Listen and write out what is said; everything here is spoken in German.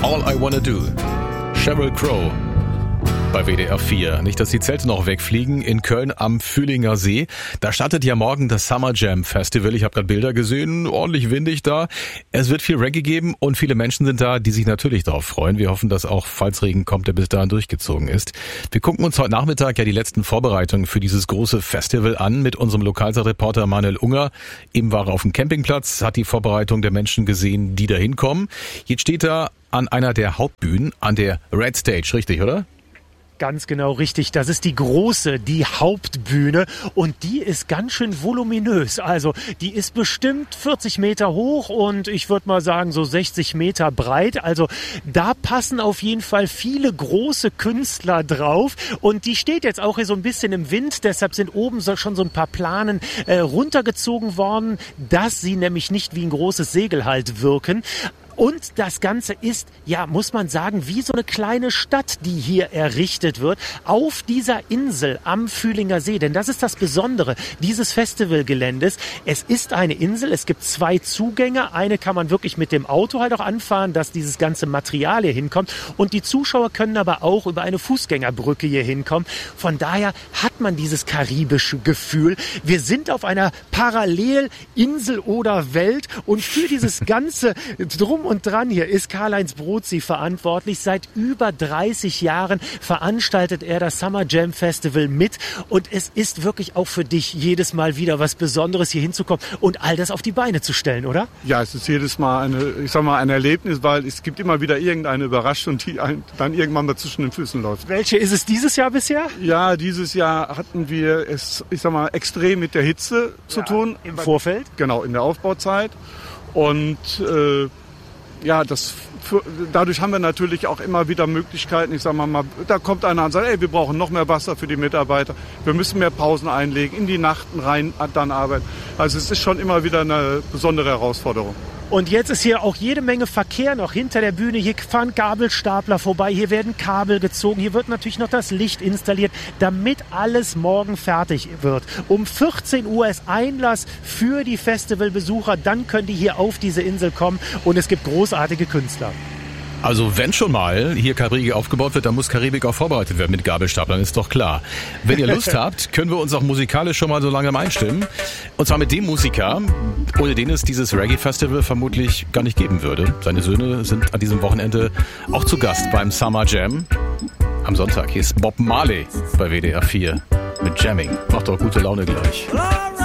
All I Wanna Do. Sheryl Crow bei WDR 4. Nicht, dass die Zelte noch wegfliegen. In Köln am Fühlinger See. Da startet ja morgen das Summer Jam Festival. Ich habe gerade Bilder gesehen. Ordentlich windig da. Es wird viel Reggae geben und viele Menschen sind da, die sich natürlich darauf freuen. Wir hoffen, dass auch, falls Regen kommt, der bis dahin durchgezogen ist. Wir gucken uns heute Nachmittag ja die letzten Vorbereitungen für dieses große Festival an mit unserem Lokalreporter Manuel Unger. Eben war er auf dem Campingplatz, hat die Vorbereitung der Menschen gesehen, die da hinkommen. Jetzt steht er an einer der Hauptbühnen, an der Red Stage, richtig, oder? Ganz genau richtig. Das ist die große, die Hauptbühne und die ist ganz schön voluminös. Also die ist bestimmt 40 Meter hoch und ich würde mal sagen so 60 Meter breit. Also da passen auf jeden Fall viele große Künstler drauf und die steht jetzt auch hier so ein bisschen im Wind. Deshalb sind oben schon so ein paar Planen runtergezogen worden, dass sie nämlich nicht wie ein großes Segel halt wirken. Und das Ganze ist, ja, muss man sagen, wie so eine kleine Stadt, die hier errichtet wird, auf dieser Insel am Fühlinger See. Denn das ist das Besondere dieses Festivalgeländes. Es ist eine Insel, es gibt 2 Zugänge. Eine kann man wirklich mit dem Auto halt auch anfahren, dass dieses ganze Material hier hinkommt. Und die Zuschauer können aber auch über eine Fußgängerbrücke hier hinkommen. Von daher hat man dieses karibische Gefühl. Wir sind auf einer Parallelinsel oder Welt und für dieses ganze Drum und dran hier ist Karl-Heinz Brotzi verantwortlich. Seit über 30 Jahren veranstaltet er das Summer Jam Festival mit und es ist wirklich auch für dich jedes Mal wieder was Besonderes, hier hinzukommen und all das auf die Beine zu stellen, oder? Ja, es ist jedes Mal ein Erlebnis, weil es gibt immer wieder irgendeine Überraschung, die dann irgendwann mal zwischen den Füßen läuft. Welche ist es dieses Jahr bisher? Ja, dieses Jahr hatten wir es, extrem mit der Hitze zu tun. Im Vorfeld? Genau, in der Aufbauzeit und dadurch haben wir natürlich auch immer wieder Möglichkeiten. Da kommt einer und sagt, wir brauchen noch mehr Wasser für die Mitarbeiter. Wir müssen mehr Pausen einlegen, in die Nachten rein dann arbeiten. Also es ist schon immer wieder eine besondere Herausforderung. Und jetzt ist hier auch jede Menge Verkehr noch hinter der Bühne. Hier fahren Gabelstapler vorbei, hier werden Kabel gezogen, hier wird natürlich noch das Licht installiert, damit alles morgen fertig wird. Um 14 Uhr ist Einlass für die Festivalbesucher, dann können die hier auf diese Insel kommen und es gibt großartige Künstler. Also wenn schon mal hier Karibik aufgebaut wird, dann muss Karibik auch vorbereitet werden mit Gabelstaplern, ist doch klar. Wenn ihr Lust habt, können wir uns auch musikalisch schon mal so langsam einstimmen. Und zwar mit dem Musiker, ohne den es dieses Reggae-Festival vermutlich gar nicht geben würde. Seine Söhne sind an diesem Wochenende auch zu Gast beim Summer Jam. Am Sonntag hier ist Bob Marley bei WDR 4 mit Jamming. Macht doch gute Laune gleich.